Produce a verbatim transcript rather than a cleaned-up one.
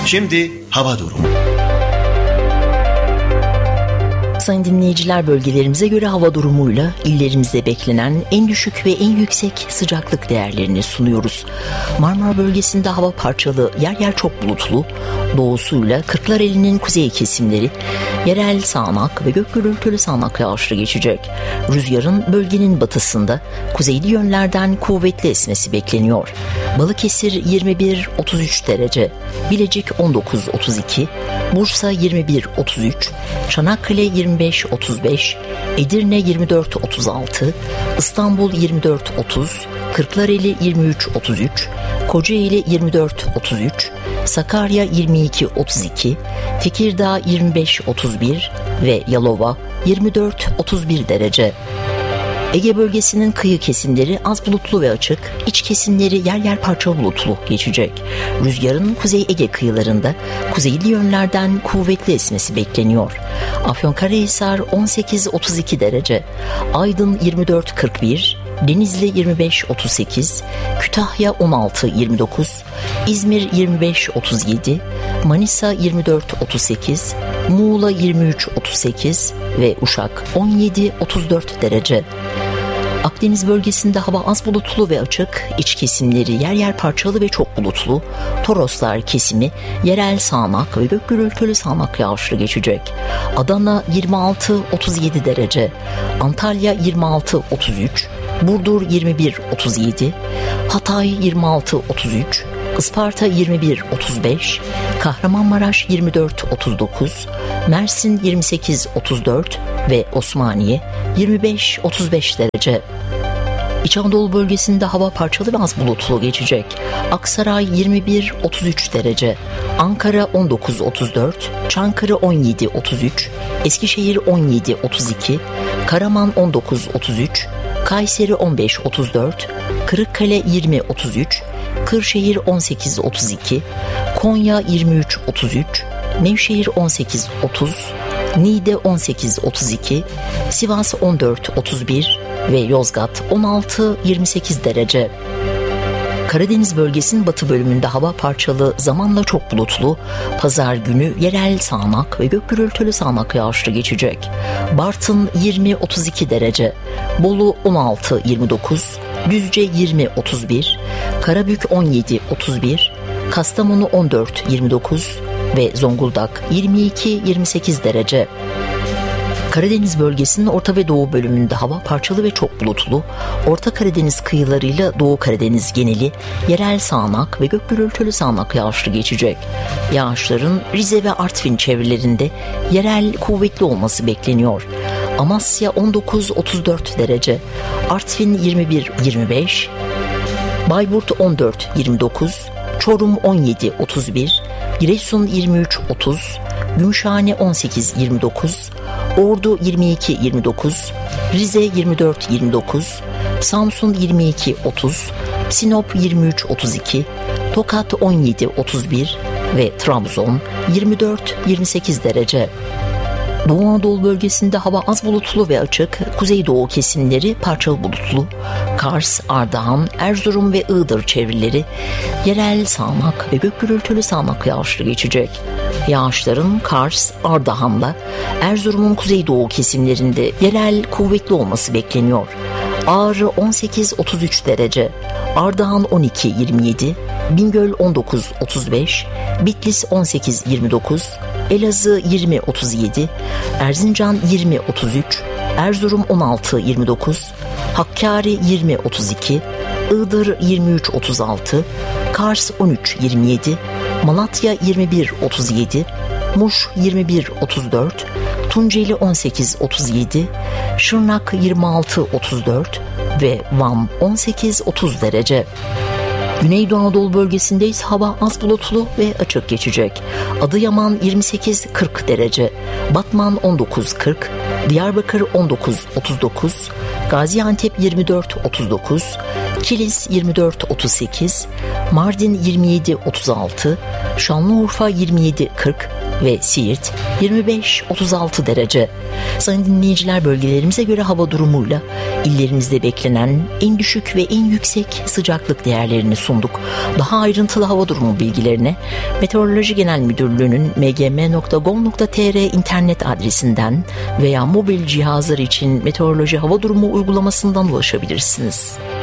Şimdi hava durumu. Sayın dinleyiciler, bölgelerimize göre hava durumuyla illerimizde beklenen en düşük ve en yüksek sıcaklık değerlerini sunuyoruz. Marmara bölgesinde hava parçalı, yer yer çok bulutlu, doğusuyla Kırklareli'nin kuzey kesimleri yerel sağanak ve gök gürültülü sağanak yağışlı geçecek. Rüzgarın bölgenin batısında kuzeyli yönlerden kuvvetli esmesi bekleniyor. Balıkesir yirmi bir otuz üç derece, Bilecik on dokuz otuz iki, Bursa yirmi bir otuz üç, Çanakkale yirmi beş otuz beş, Edirne yirmi dört otuz altı, İstanbul yirmi dört otuz, Kırklareli yirmi üç otuz üç, Kocaeli yirmi dört otuz üç, Sakarya yirmi iki otuz iki, Tekirdağ yirmi beş otuz bir ve Yalova yirmi dört otuz bir derece. Ege bölgesinin kıyı kesimleri az bulutlu ve açık, iç kesimleri yer yer parça bulutlu geçecek. Rüzgarın Kuzey Ege kıyılarında kuzeyli yönlerden kuvvetli esmesi bekleniyor. Afyonkarahisar on sekiz otuz iki derece, Aydın yirmi dört kırk bir, Denizli yirmi beş otuz sekiz, Kütahya on altı yirmi dokuz, İzmir yirmi beş otuz yedi, Manisa yirmi dört otuz sekiz, Muğla yirmi üç otuz sekiz ve Uşak on yedi otuz dört derece. Akdeniz bölgesinde hava az bulutlu ve açık, iç kesimleri yer yer parçalı ve çok bulutlu, Toroslar kesimi yerel sağanak ve gök gürültülü sağanak yağışlı geçecek. Adana yirmi altı otuz yedi derece, Antalya yirmi altı otuz üç, Burdur yirmi bir otuz yedi, Hatay yirmi altı otuz üç, Isparta yirmi bir otuz beş, Kahramanmaraş yirmi dört otuz dokuz, Mersin yirmi sekiz otuz dört ve Osmaniye yirmi beş otuz beş derece. İç Anadolu bölgesinde hava parçalı ve az bulutlu geçecek. Aksaray yirmi bir otuz üç derece, Ankara on dokuz otuz dört, Çankırı on yedi otuz üç, Eskişehir on yedi otuz iki, Karaman on dokuz otuz üç, Kayseri on beş otuz dört, Kırıkkale yirmi otuz üç, Kırşehir on sekiz otuz iki, Konya yirmi üç otuz üç, Nevşehir on sekiz otuz, Niğde on sekiz otuz iki, Sivas on dört otuz bir ve Yozgat on altı yirmi sekiz derece. Karadeniz bölgesinin batı bölümünde hava parçalı, zamanla çok bulutlu, pazar günü yerel sağanak ve gök gürültülü sağanak yağışlı geçecek. Bartın yirmi otuz iki derece, Bolu on altı yirmi dokuz, Düzce yirmi otuz bir, Karabük on yedi otuz bir, Kastamonu on dört yirmi dokuz ve Zonguldak yirmi iki yirmi sekiz derece. Karadeniz bölgesinin orta ve doğu bölümünde hava parçalı ve çok bulutlu, Orta Karadeniz kıyılarıyla Doğu Karadeniz geneli yerel sağanak ve gök gürültülü sağanak yağışlı geçecek. Yağışların Rize ve Artvin çevrelerinde yerel kuvvetli olması bekleniyor. Amasya on dokuz otuz dört derece, Artvin yirmi bir yirmi beş, Bayburt on dört yirmi dokuz, Çorum on yedi otuz bir, Giresun yirmi üç otuz, Gümüşhane on sekiz yirmi dokuz, Ordu yirmi iki yirmi dokuz, Rize yirmi dört yirmi dokuz, Samsun yirmi iki otuz, Sinop yirmi üç otuz iki, Tokat on yedi otuz bir ve Trabzon yirmi dört yirmi sekiz derece. Doğu Anadolu bölgesinde hava az bulutlu ve açık, kuzeydoğu kesimleri parçalı bulutlu, Kars, Ardahan, Erzurum ve Iğdır çevreleri yerel sağanak ve gök gürültülü sağanak yağışlı geçecek. Yağışların Kars, Ardahan'la Erzurum'un kuzeydoğu kesimlerinde yerel kuvvetli olması bekleniyor. Ağrı on sekiz otuz üç derece, Ardahan on iki yirmi yedi, Bingöl on dokuz otuz beş, Bitlis on sekiz yirmi dokuz, Elazığ yirmi otuz yedi, Erzincan yirmi otuz üç, Erzurum on altı yirmi dokuz, Hakkari yirmi otuz iki, Iğdır yirmi üç otuz altı, Kars on üç yirmi yedi, Malatya yirmi bir otuz yedi, Muş yirmi bir otuz dört, Tunceli on sekiz otuz yedi, Şırnak yirmi altı otuz dört ve Van on sekiz otuz derece. Güneydoğu Anadolu bölgesinde ise hava az bulutlu ve açık geçecek. Adıyaman yirmi sekiz kırk derece, Batman on dokuz kırk, Diyarbakır on dokuz otuz dokuz, Gaziantep yirmi dört otuz dokuz, Kilis yirmi dört otuz sekiz, Mardin yirmi yedi otuz altı, Şanlıurfa yirmi yedi kırk ve Siirt yirmi beş otuz altı derece. Sayın dinleyiciler, bölgelerimize göre hava durumuyla illerimizde beklenen en düşük ve en yüksek sıcaklık değerlerini sunduk. Daha ayrıntılı hava durumu bilgilerine Meteoroloji Genel Müdürlüğü'nün m g m nokta gov nokta t r internet adresinden veya mobil cihazlar için meteoroloji hava durumu uygulamasından ulaşabilirsiniz.